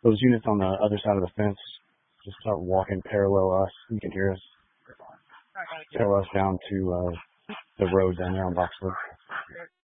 Those units on the other side of the fence just start walking parallel us. You can hear us. Parallel us down to the road down there on Boxwood.